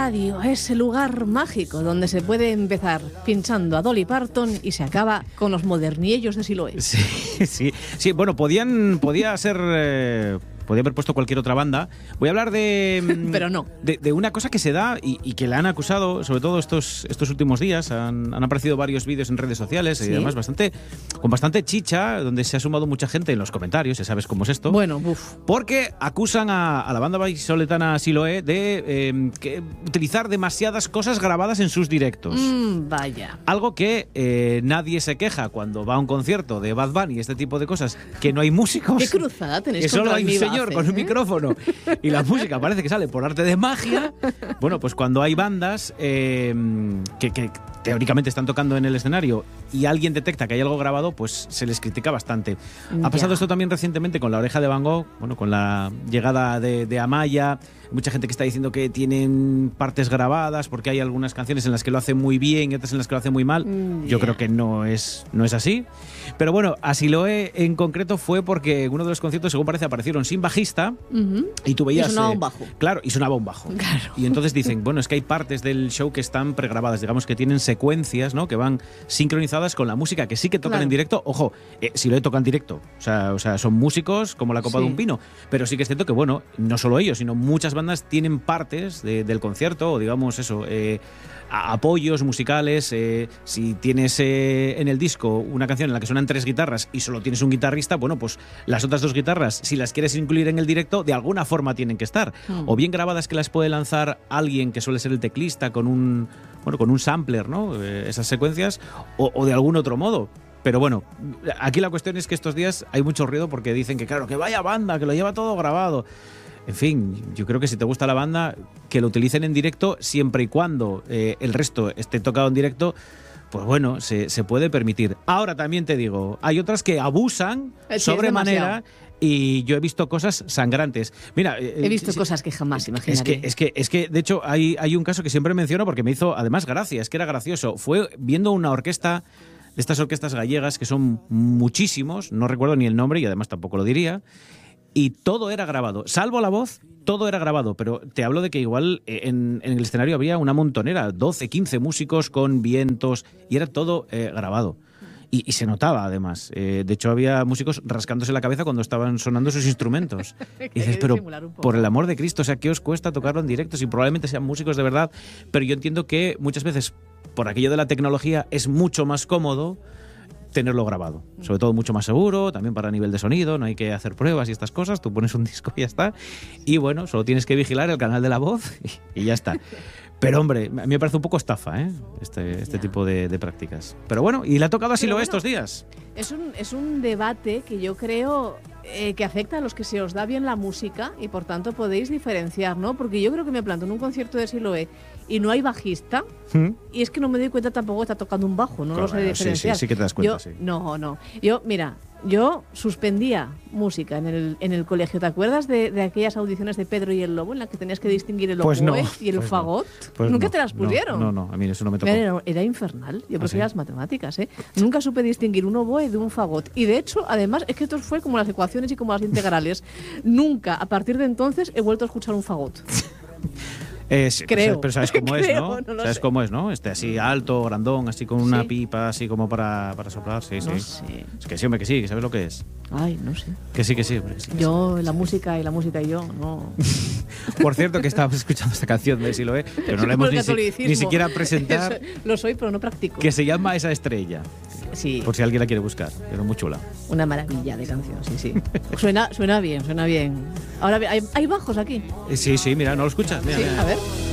radio, ese lugar mágico donde se puede empezar pinchando a Dolly Parton y se acaba con los modernillos de Siloé. Sí. Bueno, podía haber puesto cualquier otra banda. Voy a hablar de... Pero no. De una cosa que se da y que la han acusado, sobre todo estos últimos días. Han aparecido varios vídeos en redes sociales, ¿sí? Y además con bastante chicha, donde se ha sumado mucha gente en los comentarios, ya sabes cómo es esto. Bueno, porque acusan a la banda vallisoletana Siloé de utilizar demasiadas cosas grabadas en sus directos. Vaya. Algo que nadie se queja cuando va a un concierto de Bad Bunny y este tipo de cosas, que no hay músicos. ¿Qué cruzada tenéis que solo contra hay un señor con un micrófono y la música parece que sale por arte de magia. Bueno, pues cuando hay bandas que teóricamente están tocando en el escenario y alguien detecta que hay algo grabado, pues se les critica bastante. Ha pasado esto también recientemente con La Oreja de Van Gogh, bueno, con la llegada de Amaya. Mucha gente que está diciendo que tienen partes grabadas porque hay algunas canciones en las que lo hace muy bien y otras en las que lo hace muy mal. Yo creo que no es así. Pero bueno, a Siloé en concreto fue porque en uno de los conciertos, según parece, aparecieron sin bajista y tú veías... Y sonaba un bajo. Claro, y sonaba un bajo. Claro. Y entonces dicen, bueno, es que hay partes del show que están pregrabadas, digamos que tienen secuencias, ¿no? Que van sincronizadas con la música, que sí que tocan en directo. Ojo, Siloé toca en directo. O sea, son músicos como la copa de un pino. Pero sí que es cierto que, bueno, no solo ellos, sino muchas bandas tienen partes del concierto, o digamos eso, apoyos musicales. Si tienes en el disco una canción en la que suenan 3 guitarras y solo tienes un guitarrista, bueno, pues las otras 2 guitarras, si las quieres incluir en el directo, de alguna forma tienen que estar. O bien grabadas que las puede lanzar alguien que suele ser el teclista con un sampler, ¿no? Esas secuencias, o de algún otro modo. Pero bueno, aquí la cuestión es que estos días hay mucho ruido porque dicen que claro, que vaya banda, que lo lleva todo grabado. En fin, yo creo que si te gusta la banda, que lo utilicen en directo siempre y cuando el resto esté tocado en directo, pues bueno, se puede permitir. Ahora también te digo, hay otras que abusan sobremanera y yo he visto cosas sangrantes. Mira, he visto cosas que jamás imaginaría. Es que de hecho hay un caso que siempre menciono porque me hizo además gracia, es que era gracioso. Fue viendo una orquesta, de estas orquestas gallegas que son muchísimos, no recuerdo ni el nombre y además tampoco lo diría. Y todo era grabado, salvo la voz, todo era grabado, pero te hablo de que igual en el escenario había una montonera, 12, 15 músicos con vientos, y era todo grabado. Y se notaba, además. De hecho, había músicos rascándose la cabeza cuando estaban sonando sus instrumentos. Y dices, pero por el amor de Cristo, o sea, ¿qué os cuesta tocarlo en directo? Si probablemente sean músicos de verdad, pero yo entiendo que muchas veces, por aquello de la tecnología, es mucho más cómodo tenerlo grabado, sobre todo mucho más seguro, también para nivel de sonido, no hay que hacer pruebas y estas cosas, tú pones un disco y ya está, y bueno, solo tienes que vigilar el canal de la voz y ya está. Pero hombre, a mí me parece un poco estafa, este tipo de prácticas. Pero bueno, y le ha tocado así estos días. Es un debate que yo creo que afecta a los que se os da bien la música y por tanto podéis diferenciar, ¿no? Porque yo creo que me planto en un concierto de Siloé y no hay bajista y es que no me doy cuenta tampoco que está tocando un bajo, no lo sé diferenciar. Sí que te das cuenta, sí. No. Yo suspendía música en el colegio. ¿Te acuerdas de aquellas audiciones de Pedro y el Lobo en las que tenías que distinguir el oboe y el fagot? ¿Nunca te las pusieron? No, a mí eso no me tocó. Era infernal. Yo prefería las matemáticas, Nunca supe distinguir un oboe de un fagot. Y de hecho, además, es que esto fue como las ecuaciones y como las integrales. Nunca, a partir de entonces, he vuelto a escuchar un fagot. Creo. Pero sabes cómo es, ¿no? ¿Sabes cómo es, ¿no? Así alto, grandón, así con una pipa, así como para soplar. Sí. Sé. Es que sí, hombre, que sí, que sabes lo que es. Ay, no sé. Que sí, hombre. Sí, yo, la música y yo, no. Por cierto, que estábamos escuchando esta canción de Siloé, pero no la hemos ni siquiera presentado. Lo soy, pero no practico. Que se llama Esa Estrella. Sí. Por si alguien la quiere buscar. Pero muy chula. Una maravilla de canción, sí. Suena bien. Ahora, ¿hay bajos aquí? Sí, mira, ¿no lo escuchas? Mira, sí, a ver.